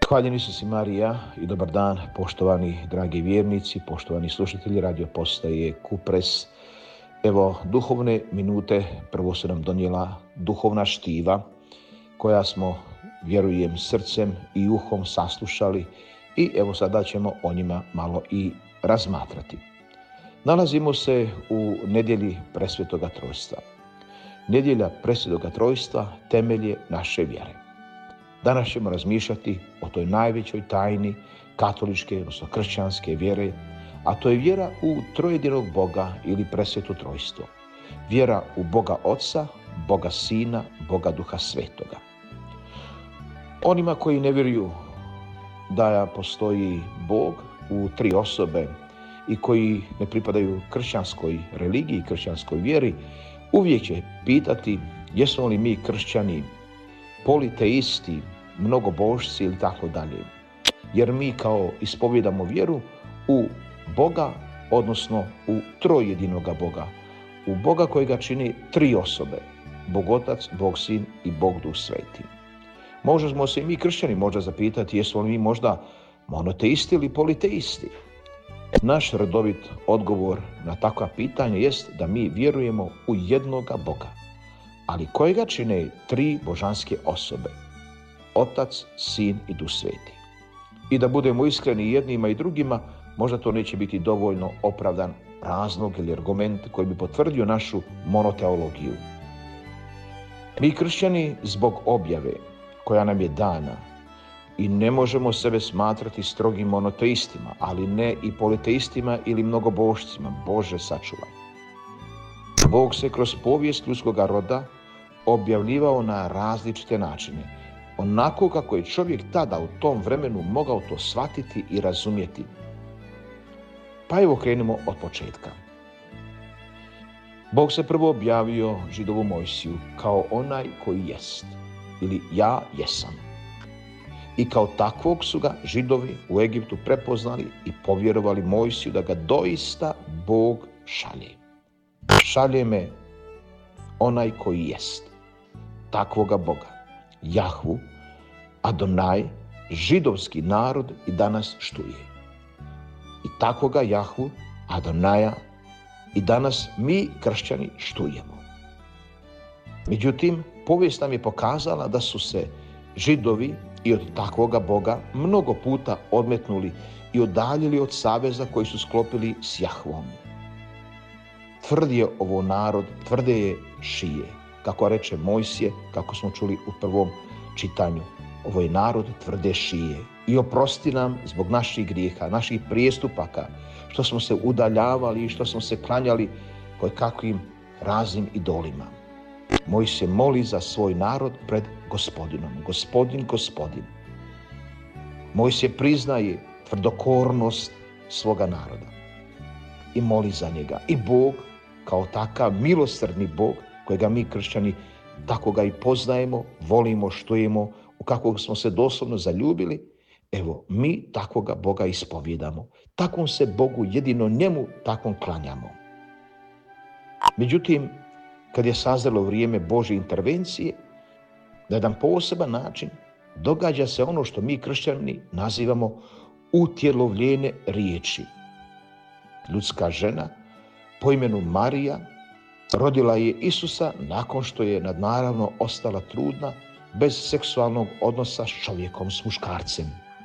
Hvaljen Isus i Marija i dobar dan, poštovani dragi vjernici, poštovani slušatelji radio postaje Kupres. Evo, duhovne minute prvo su nam donijela duhovna štiva koja smo, vjerujem, srcem i uhom saslušali i evo sada ćemo o njima malo i razmatrati. Nalazimo se u nedjelji Presvetoga Trojstva. Nedjelja Presvetoga Trojstva temelj je naše vjere. Danas ćemo razmišljati o toj najvećoj tajni katoličke, odnosno kršćanske vjere, a to je vjera u trojedinog Boga ili Presveto Trojstvo. Vjera u Boga Oca, Boga Sina, Boga Duha Svetoga. Onima koji ne vjeruju da postoji Bog u tri osobe i koji ne pripadaju kršćanskoj religiji, kršćanskoj vjeri, uvijek će pitati jesmo li mi kršćani politeisti, mnogobožci ili tako dalje. Jer mi kao ispovjedamo vjeru u Boga, odnosno u trojedinoga Boga. U Boga kojega čini tri osobe. Bog Otac, Bog Sin i Bog Duh Sveti. Možemo se i mi kršćani možda zapitati jesmo li mi možda monoteisti ili politeisti. Naš redovit odgovor na takva pitanja jest da mi vjerujemo u jednoga Boga, ali kojega čine tri božanske osobe, Otac, Sin i Duh Sveti. I da budemo iskreni jednima i drugima, možda to neće biti dovoljno opravdan razlog ili argument koji bi potvrdio našu monoteologiju. Mi kršćani zbog objave koja nam je dana i ne možemo sebe smatrati strogim monoteistima, ali ne i politeistima ili mnogobožcima, Bože sačuvaj. Bog se kroz povijest ljudskoga roda objavljivao na različite načine, onako kako je čovjek tada u tom vremenu mogao to shvatiti i razumjeti. Pa evo krenimo od početka. Bog se prvo objavio židovu Mojsiju kao onaj koji jest, ili ja jesam. I kao takvog su ga Židovi u Egiptu prepoznali i povjerovali Mojsiju da ga doista Bog šalje. Šalje me onaj koji jest. Takvoga Boga, Jahvu, Adonaj, židovski narod i danas štuje. I takvoga Jahvu, Adonaja i danas mi kršćani štujemo. Međutim, povijest nam je pokazala da su se Židovi i od takvoga Boga mnogo puta odmetnuli i udaljili od saveza koji su sklopili s Jahvom. Tvrd je ovo narod, tvrde je šije. Kako reče Mojsije, kako smo čuli u prvom čitanju. Ovo je narod tvrde šije. I oprosti nam zbog naših grijeha, naših prijestupaka, što smo se udaljavali i što smo se klanjali kojekakvim raznim idolima. Mojsije moli za svoj narod pred Gospodinom. Gospodin. Mojsije priznaje tvrdokornost svoga naroda i moli za njega. I Bog, kao takav milosrdni Bog, kojega mi kršćani tako ga i poznajemo, volimo, štujemo, u kakvog smo se doslovno zaljubili, evo, mi takvoga Boga ispovjedamo. Takvom se Bogu, jedino njemu, takvom klanjamo. Međutim, kad je sazrelo vrijeme Božje intervencije, na jedan poseban način događa se ono što mi kršćani nazivamo utjelovljenje riječi. Ljudska žena po imenu Marija rodila je Isusa nakon što je nadnaravno ostala trudna bez seksualnog odnosa s čovjekom, s muškarcem.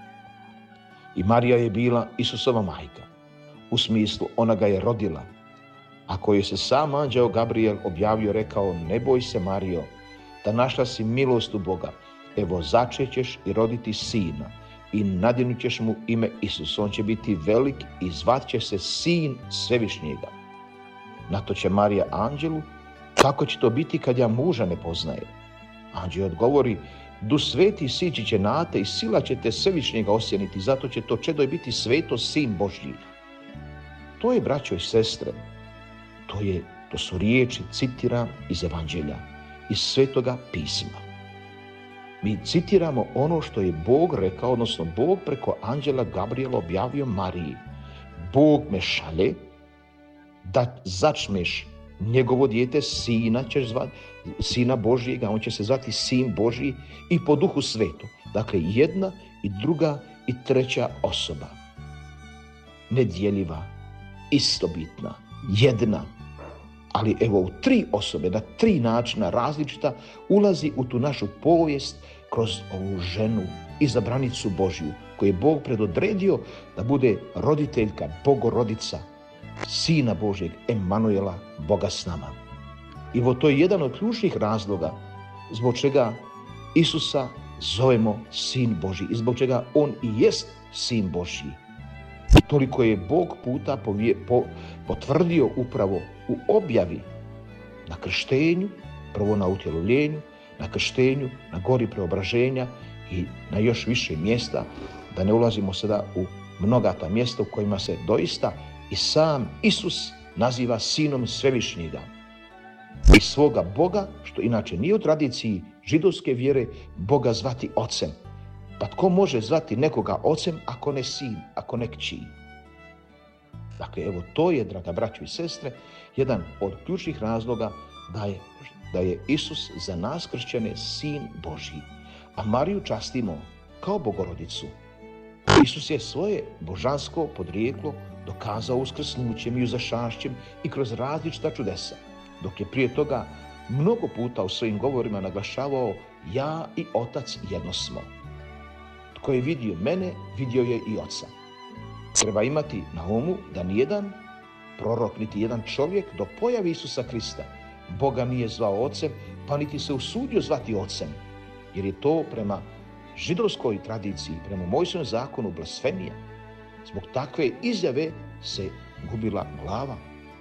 I Marija je bila Isusova majka. U smislu, ona ga je rodila. A koji se sam anđeo Gabriel objavio, rekao, ne boj se Marijo, da našla si milost u Boga. Evo, začećeš i roditi sina i nadjenut ćeš mu ime Isus. On će biti velik i zvat će se Sin Svevišnjega. Na to će Marija anđelu, kako će to biti kad ja muža ne poznaje? Anđel odgovori, Duh Sveti sići će na te i sila će te Svevišnjega osjeniti, zato će to čedo biti sveto Sin Božji. To je, braćo i sestre, to su riječi, citiram iz Evanđelja, iz Svetoga pisma. Mi citiramo ono što je Bog rekao, odnosno Bog preko anđela Gabriela objavio Mariji. Bog me šalje da začmeš njegovo dijete, sina ćeš zvati, sina Božjega, on će se zvati Sin Božji i po Duhu Svetom. Dakle, jedna i druga i treća osoba. Nedjeljiva, istobitna, jedna. Ali evo u 3 osobe, na 3 načina različita, ulazi u tu našu povijest kroz ovu ženu, izabranicu Božju, koju je Bog predodredio da bude roditeljka, Bogorodica, Sina Božjeg, Emanuela, Boga s nama. I to je jedan od ključnih razloga zbog čega Isusa zovemo Sin Božji i zbog čega on i jest Sin Božji. Toliko je Bog puta potvrdio upravo u objavi na krštenju, prvo na utjelovljenju, na krštenju, na gori preobraženja i na još više mjesta, da ne ulazimo sada u mnoga ta mjesta u kojima se doista i sam Isus naziva Sinom Svevišnjega i svoga Boga, što inače nije u tradiciji židovske vjere, Boga zvati ocem. Pa tko može zvati nekoga ocem ako ne sin, ako ne kći? Dakle, evo to je, draga braćo i sestre, jedan od ključnih razloga da je Isus za nas kršćane Sin Božji, a Mariju častimo kao Bogorodicu. Isus je svoje božansko podrijeklo dokazao uskrsnućem i uzašašćem i kroz različita čudesa, dok je prije toga mnogo puta u svojim govorima naglašavao: ja i Otac jedno smo. Tko je vidio mene, vidio je i Oca. Treba imati na umu da nijedan prorok, niti jedan čovjek do pojave Isusa Krista Boga nije zvao Ocem, pa niti se usudio zvati Ocem, jer je to prema židovskoj tradiciji, prema Mojsijevom zakonu blasfemija. Zbog takve izjave se gubila glava.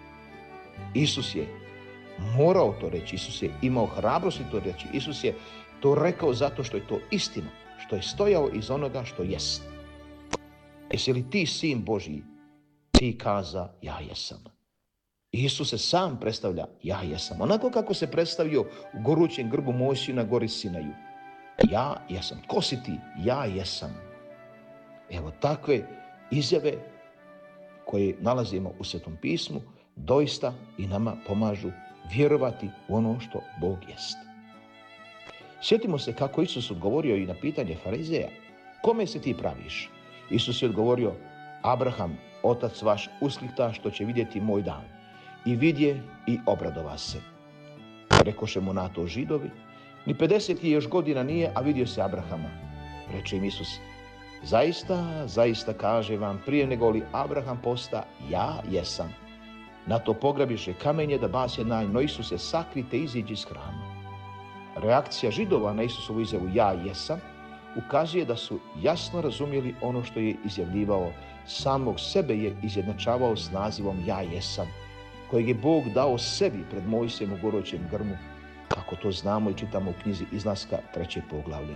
Isus je morao to reći, Isus je imao hrabrosti to reći, Isus je to rekao zato što je to istina, što je stojao iz onoga što jest. Jesi li ti Sin Božji? Ti kaza, ja jesam. Isus se sam predstavlja, ja jesam. Onako kako se predstavio u gorućem grbu Mojsiju na gori Sinaju. Ja jesam. Tko si ti? Ja jesam. Evo takve izjave koje nalazimo u Svetom pismu doista i nama pomažu vjerovati u ono što Bog jest. Sjetimo se kako Isus odgovorio i na pitanje farizeja: kome se ti praviš? Isus je odgovorio: Abraham, otac vaš, usklihta što će vidjeti moj dan. I vidje i obradova se. Rekoše mu na to Židovi: ni 50 još godina nije, a vidio se Abrahama. Reče im Isus: zaista, zaista kaže vam, prije nego li Abraham posta, ja jesam. Na to pograbiše kamenje da base na njega, no Isuse sakrite, iziđi iz hrama. Reakcija Židova na Isusovu izjavu ja jesam ukazuje da su jasno razumjeli ono što je izjavljivao. Samog sebe je izjednačavao s nazivom ja jesam, kojeg je Bog dao sebi pred Mojsijem u gorućem grmu, kako to znamo i čitamo u knjizi Izlaska 3. poglavlje.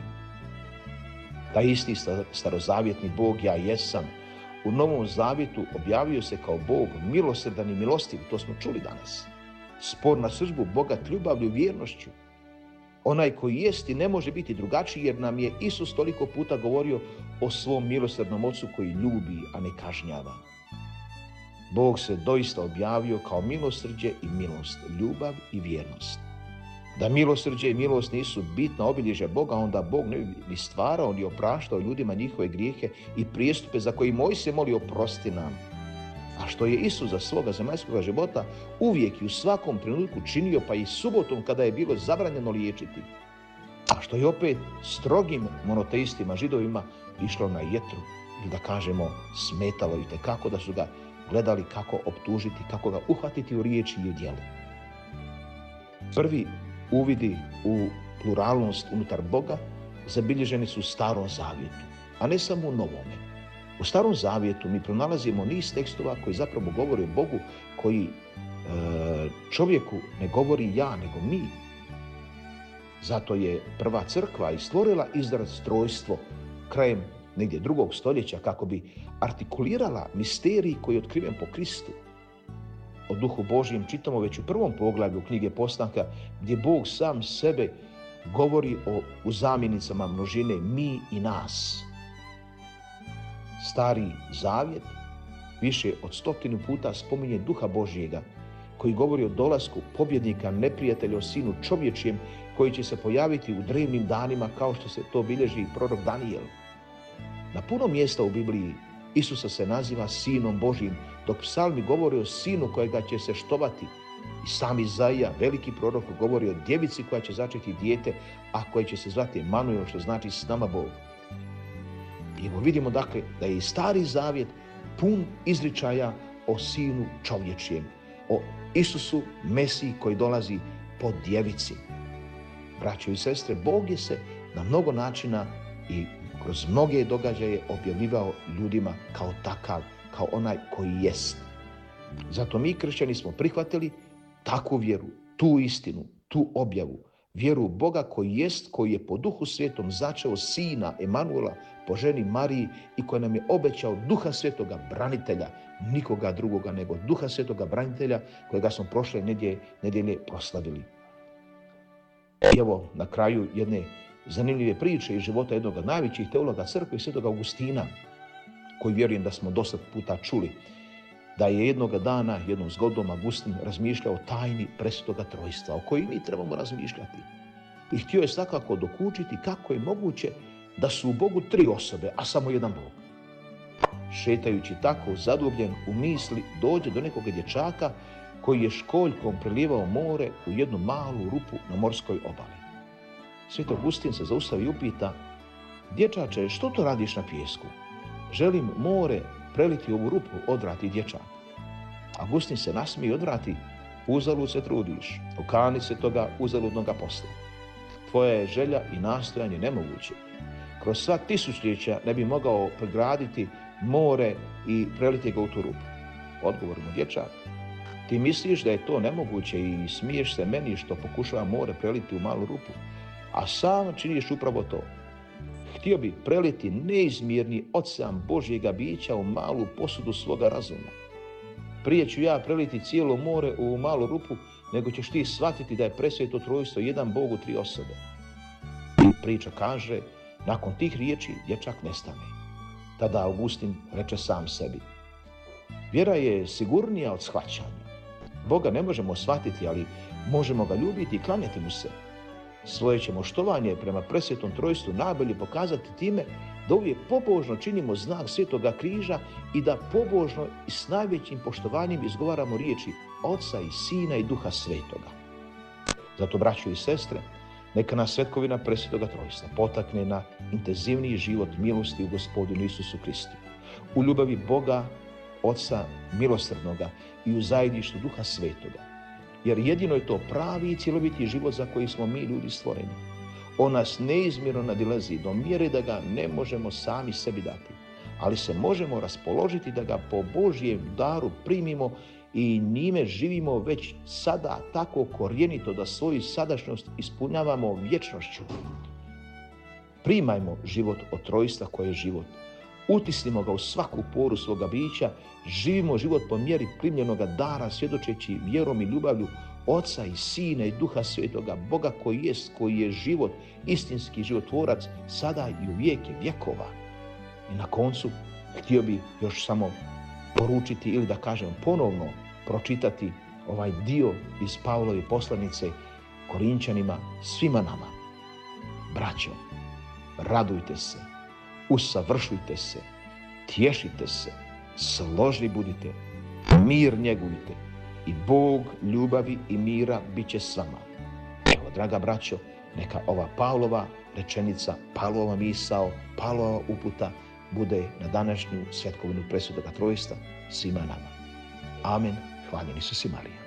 Taj isti starozavjetni Bog ja jesam u Novom Zavjetu objavio se kao Bog milosrdan i milostiv, to smo čuli danas. Spor na srdžbu bogat ljubavlju i vjernošću. Onaj koji jest i ne može biti drugačiji, jer nam je Isus toliko puta govorio o svom milosrdnom Ocu koji ljubi, a ne kažnjava. Bog se doista objavio kao milosrđe i milost, ljubav i vjernost. Da milosrđe i milost nisu bitna obilježja Boga, onda Bog ne bi ni stvarao ni opraštao ljudima njihove grijehe i prijestupe za koje Mojsije moli oprosti nam. A što je Isus za svoga zemaljskoga života uvijek i u svakom trenutku činio, pa i subotom kada je bilo zabranjeno liječiti. A što je opet strogim monoteistima, Židovima, išlo na jetru, ili da kažemo smetalo itekako, da su ga gledali kako optužiti, kako ga uhvatiti u riječi i u djelu. Prvi uvidi u pluralnost unutar Boga zabilježeni su u Starom Zavjetu, a ne samo u Novome. U Starom Zavjetu mi pronalazimo niz tekstova koji zapravo govore o Bogu, koji čovjeku ne govori ja, nego mi. Zato je prva crkva i stvorila izraz trojstvo krajem negdje 2. stoljeća kako bi artikulirala misterij koji je otkriven po Kristu. O Duhu Božjem čitamo već u 1. poglavlju knjige Postanka, gdje Bog sam sebe govori u zamjenicama množine mi i nas. Stari Zavjet više od 100 puta spominje Duha Božjega, koji govori o dolasku pobjednika neprijatelja, o Sinu čovječijem koji će se pojaviti u drevnim danima, kao što se to bilježi i prorok Danijel. Na puno mjesta u Bibliji Isusa se naziva Sinom Božjim, dok psalmi govori o sinu kojega će se štovati. I sam Izaija, veliki prorok, govori o djevici koja će začeti dijete, a koje će se zvati Emanuel, što znači s nama Bog. I evo vidimo dakle da je i Stari Zavjet pun izričaja o sinu čovječjem, o Isusu, Mesiji koji dolazi po djevici. Braćo i sestre, Bog je se na mnogo načina i kroz mnoge događaje objavljivao ljudima kao takav, kao onaj koji jest. Zato mi kršćani smo prihvatili takvu vjeru, tu istinu, tu objavu, vjeru u Boga koji jest, koji je po Duhu Svetom začeo Sina Emanuela po ženi Mariji i koji nam je obećao Duha Svetoga branitelja, nikoga drugoga nego Duha Svetoga branitelja kojega smo prošle nedjelje proslavili. I evo na kraju jedne zanimljive priče iz života jednog od najvećih teologa crkve, Svetog Augustina, koji vjerujem da smo dosta puta čuli, da je jednog dana, jednom zgodom, Augustin razmišljao o tajni Presvetoga Trojstva, o kojoj mi trebamo razmišljati. I htio je svakako dokučiti kako je moguće da su u Bogu 3 osobe, a samo jedan Bog. Šetajući tako zadubljen u misli, dođe do nekog dječaka koji je školjkom prelijevao more u jednu malu rupu na morskoj obali. Sveti Augustin se zaustavi i upita: dječače, što to radiš na pijesku? Želim more preliti ovu rupu, odvrati dječak. Augustin se nasmije i odvrati: uzalud se trudiš, okani se toga uzaludnoga posla. Tvoja je želja i nastojanje nemoguće. Kroz sva tisućljeća ne bi mogao pregraditi more i preliti ga u tu rupu. Odgovor mu dječak: ti misliš da je to nemoguće i smiješ se meni što pokušava more preliti u malu rupu, a sam činiš upravo to. Htio bi preliti neizmjerni ocean Božjega bića u malu posudu svoga razuma. Prije ću ja preliti cijelo more u malu rupu, nego ćeš ti shvatiti da je Presveto Trojstvo jedan Bog u 3 osobe. I priča kaže, nakon tih riječi dječak nestane. Tada Augustin reče sam sebi: vjera je sigurnija od shvaćanja. Boga ne možemo shvatiti, ali možemo ga ljubiti i klanjati mu se. Svoje ćemo štovanje prema Presvetom Trojstvu najbolje pokazati time da uvijek pobožno činimo znak Svetoga križa i da pobožno i s najvećim poštovanjem izgovaramo riječi Oca i Sina i Duha Svetoga. Zato, braćo i sestre, neka nas svetkovina Presvetoga Trojstva potakne na intenzivniji život milosti u Gospodinu Isusu Kristu, u ljubavi Boga, Oca milosrdnoga i u zajedništvu Duha Svetoga. Jer jedino je to pravi i cjeloviti život za koji smo mi ljudi stvoreni. On nas neizmjerno nadilazi do mjere da ga ne možemo sami sebi dati, ali se možemo raspoložiti da ga po Božjem daru primimo i njime živimo već sada tako korjenito da svoju sadašnjost ispunjavamo vječnošću. Primajmo život od Trojstva koje je život. Utisnimo ga u svaku poru svoga bića, živimo život po mjeri primljenoga dara, svjedočeći vjerom i ljubavlju Oca i Sina i Duha Svetoga, Boga koji je život, istinski životvorac, sada i u vijeke vjekova. I na koncu, htio bih još samo poručiti ili da kažem ponovno pročitati ovaj dio iz Pavlove poslanice Korinčanima, svima nama. Braćo, radujte se, usavršujte se, tješite se, složni budite, mir njegujte i Bog ljubavi i mira bit će s vama. Evo, draga braćo, neka ova Pavlova rečenica, Pavlova misao, Pavlova uputa bude na današnju svetkovinu Presvetoga Trojstva svima nama. Amen. Hvaljen Isus i Marija.